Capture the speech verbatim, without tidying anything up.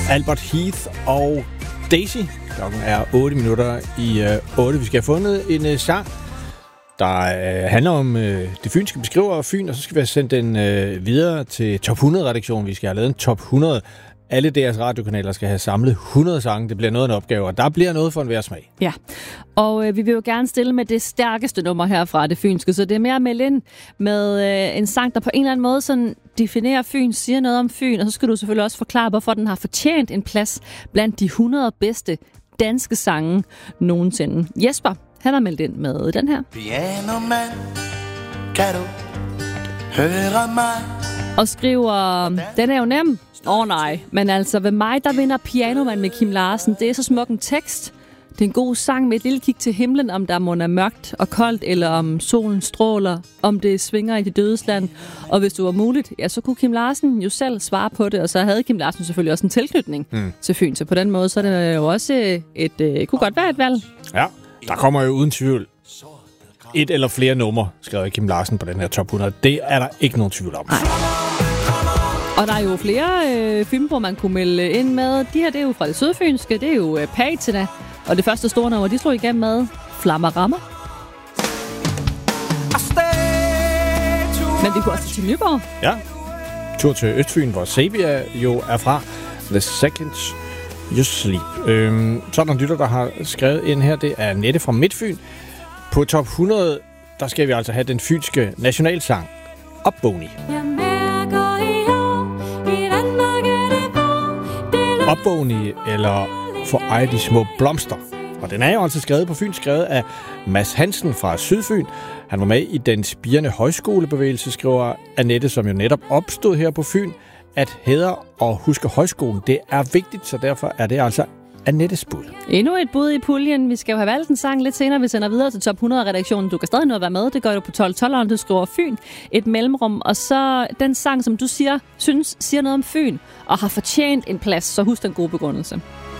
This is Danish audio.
Albert Heath og Daisy. Klokken er otte minutter i øh, otte. Vi skal have fundet en øh, sang, der øh, handler om øh, det fynske beskriver af Fyn, og så skal vi have sendt den øh, videre til Top hundrede-redaktionen. Vi skal have lavet en Top hundrede. Alle deres radiokanaler skal have samlet hundrede sange. Det bliver noget af en opgave, og der bliver noget for enhver smag. Ja, og øh, vi vil jo gerne stille med det stærkeste nummer her fra det fynske, så det er mere at melde ind med øh, en sang, der på en eller anden måde sådan definerer Fyn, siger noget om Fyn, og så skal du selvfølgelig også forklare, hvorfor den har fortjent en plads blandt de hundrede bedste danske sange nogensinde. Jesper, han har meldt ind med den her. Pianoman, kan du høre mig? Og skriver, den er jo nem. Åh oh, nej, men altså ved mig, der vinder Pianoman med Kim Larsen. Det er så smuk en tekst. Det er en god sang med et lille kig til himlen, om der må er mørkt og koldt, eller om solen stråler, om det svinger i det dødesland. Og hvis det var muligt, ja, så kunne Kim Larsen jo selv svare på det, og så havde Kim Larsen selvfølgelig også en tilknytning mm. til Fyn. Så på den måde, så er det jo også et, et, et kunne godt være et valg. Ja, der kommer jo uden tvivl et eller flere numre, skrev Kim Larsen på den her top hundrede. Det er der ikke nogen tvivl om. Nej. Og der er jo flere øh, fynboer, man kunne melde ind med. De her, det er jo fra det sydfynske. Det er jo øh, Patina. Og det første store nummer, de slog igennem med Flammerammer. Men vi kunne også til Nyborg. Ja. Tur til Østfyn, hvor Sabia jo er fra. The Seconds You Sleep. Øhm, så er der en lytter, der har skrevet ind her. Det er Nette fra Midtfyn. På top hundrede, der skal vi altså have den fynske nationalsang. Opboni. Opboni, eller For ej de små blomster. Og den er jo altså skrevet på Fyn, skrevet af Mads Hansen fra Sydfyn. Han var med i den spirende højskolebevægelse, skriver Annette, som jo netop opstod her på Fyn. At hædre og huske højskolen, det er vigtigt, så derfor er det altså Annettes bud. Endnu et bud i puljen. Vi skal jo have valgt en sang lidt senere. Vi sender videre til top hundrede-redaktionen. Du kan stadig nå at være med. Det gør du på tolv tolv, du skriver Fyn, et mellemrum. Og så den sang, som du siger, synes siger noget om Fyn, og har fortjent en plads. Så husk den gode begrundelse.